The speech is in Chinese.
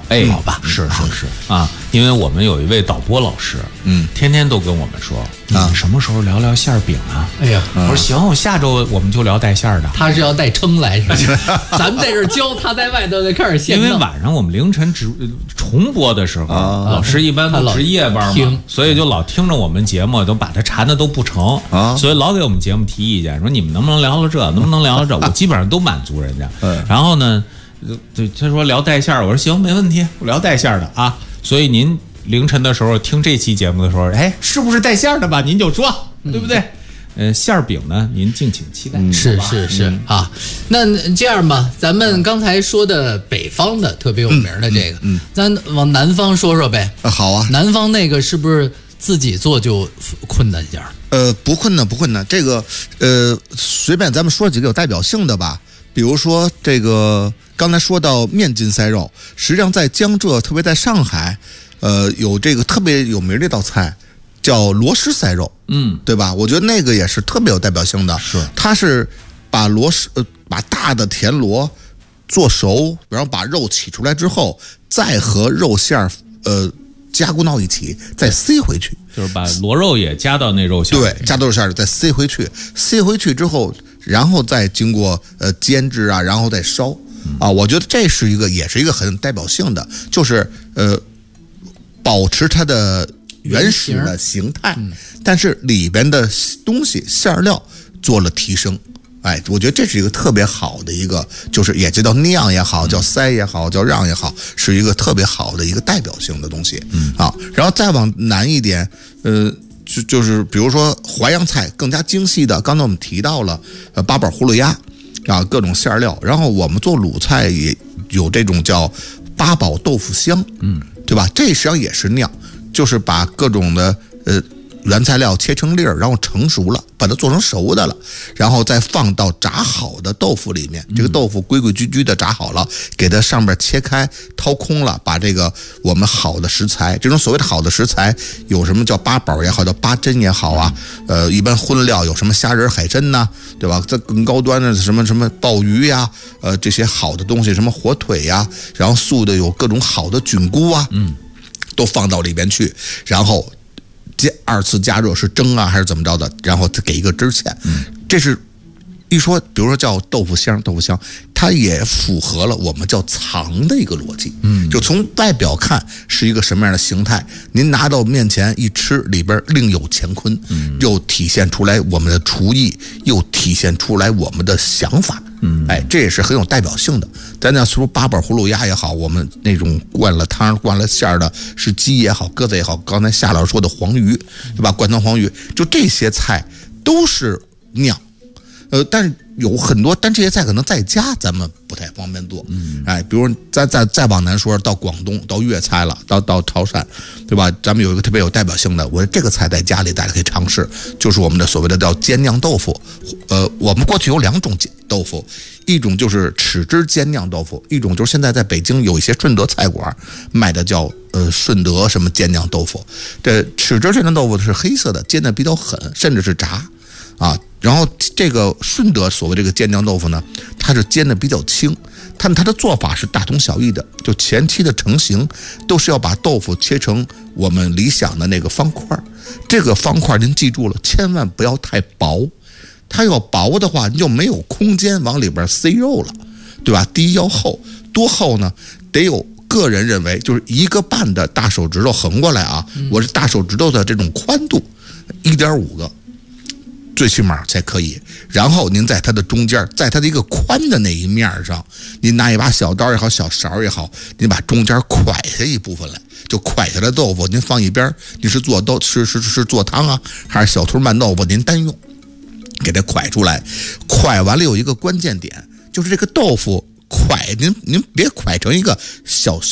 哎， 好吧？ 是啊，因为我们有一位导播老师，天天都跟我们说啊，什么时候聊聊馅儿饼啊？ 哎呀， 我说行，我下周我们就聊带馅儿的。 他是要带称来是吧？咱们在这儿教，他在外头开始现弄。 因为晚上我们凌晨重播的时候，老师一般都值夜班嘛，所以就老听着我们节目，都把他馋的都不成啊，所以老给我们节目提意见，说你们能不能聊聊这，能不能聊聊这？我基本上都满足人家。然后呢，他说聊带馅儿，我说行，没问题，我聊带馅儿的啊。所以您凌晨的时候听这期节目的时候，哎，是不是带馅儿的吧？您就说，对不对？馅儿饼呢，您敬请期待。 是啊，那这样吧，咱们刚才说的北方的特别有名的这个，咱往南方说说呗。 好啊， 南方那个是不是自己做就困难点儿？ 不困难。这个随便咱们说几个有代表性的吧。比如说这个刚才说到面筋塞肉，实际上在江浙，特别在上海，有这个特别有名的一道菜。叫螺蛳塞肉，对吧？我觉得那个也是特别有代表性的。 是， 它是把把大的田螺做熟，然后把肉起出来之后，再和肉馅儿加工到一起，再塞回去， 就是把螺肉也加到那肉馅儿， 对，加到肉馅儿再塞回去，塞回去之后，然后再经过煎制啊，然后再烧啊。我觉得这是也是一个很代表性的，就是保持它的原始的形态，但是里边的东西馅料做了提升。哎，我觉得这是一个特别好的一个，就是也叫酿也好，叫塞也好，叫让也好，是一个特别好的一个代表性的东西啊。然后再往南一点，就是比如说淮扬菜更加精细的，刚才我们提到了八宝葫芦鸭啊，各种馅料。然后我们做鲁菜也有这种叫八宝豆腐香，对吧？这实际上也是酿。就是把各种的原材料切成粒儿，然后成熟了，把它做成熟的了，然后再放到炸好的豆腐里面。这个豆腐规规矩矩的炸好了，给它上面切开，掏空了，把这个我们好的食材，这种所谓的好的食材，有什么叫八宝也好，叫八珍也好啊，一般荤料有什么虾仁、海参呐，对吧？这更高端的什么鲍鱼呀，这些好的东西，什么火腿呀，然后素的有各种好的菌菇啊，都放到里边去，然后二次加热是蒸啊还是怎么着的，然后再给一个汁芡。这是一说，比如说叫豆腐香，它也符合了我们叫藏的一个逻辑。就从外表看是一个什么样的形态，您拿到面前一吃，里边另有乾坤，又体现出来我们的厨艺，又体现出来我们的想法。哎，这也是很有代表性的。咱那说八宝葫芦鸭也好，我们那种灌了汤灌了馅儿的，是鸡也好，鸽子也好，刚才夏老师说的黄鱼，对吧？灌汤黄鱼，就这些菜都是酿。但是有很多，但这些菜可能在家咱们不太方便做。哎，比如再往南说，到广东，到粤菜了，到潮汕，对吧？咱们有一个特别有代表性的，我这个菜在家里大家可以尝试，就是我们的所谓的叫煎酿豆腐。我们过去有两种豆腐，一种就是豉汁煎酿豆腐，一种就是现在在北京有一些顺德菜馆卖的叫顺德什么煎酿豆腐。这豉汁煎酿豆腐是黑色的，煎的比较狠，甚至是炸啊。然后这个顺德所谓这个煎酿豆腐呢，它是煎的比较轻，但它的做法是大同小异的。就前期的成型都是要把豆腐切成我们理想的那个方块，这个方块您记住了，千万不要太薄，它要薄的话你就没有空间往里边塞肉了，对吧？第一要厚，多厚呢？得有个人认为就是1个半的大手指头横过来啊，我是大手指头的这种宽度1.5个。最起码才可以，然后您在它的中间，在它的一个宽的那一面上，您拿一把小刀也好，小勺也好，您把中间蒯下一部分来，就蒯下来豆腐您放一边，你是做做汤啊，还是小兔慢豆腐您单用，给它蒯出来。蒯完了有一个关键点，就是这个豆腐蒯您别蒯成一个小